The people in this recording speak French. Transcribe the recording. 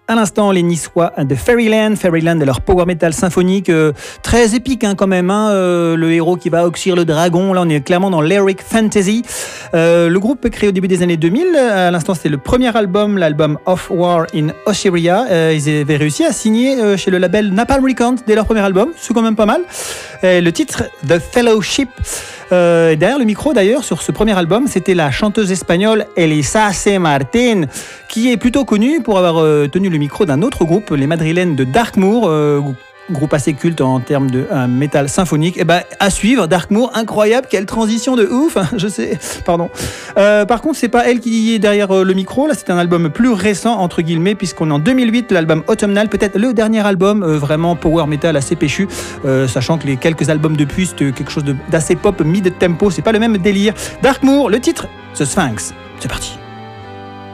À l'instant, les Niçois de Fairyland et leur power metal symphonique, très épique quand même. Le héros qui va oxyre le dragon, là on est clairement dans l'Heroic Fantasy. Le groupe créé au début des années 2000, à l'instant c'était le premier album, l'album Of War in Osyria. Ils avaient réussi à signer chez le label Napalm Records dès leur premier album, c'est quand même pas mal. Le titre The Fellowship. Derrière le micro d'ailleurs sur ce premier album, c'était la chanteuse espagnole Elisa C. Martin, qui est plutôt connue pour avoir tenu le micro d'un autre groupe, les Madrilènes de Darkmoor, groupe assez culte en termes de métal symphonique. Et à suivre, Darkmoor, incroyable, quelle transition de ouf, je sais, pardon. Par contre, c'est pas elle qui est derrière le micro, là c'est un album plus récent, entre guillemets, puisqu'on est en 2008, l'album Autumnal, peut-être le dernier album vraiment power metal assez péchu, sachant que les quelques albums depuis, c'était quelque chose d'assez pop, mid-tempo, c'est pas le même délire. Darkmoor, le titre, The Sphinx, c'est parti.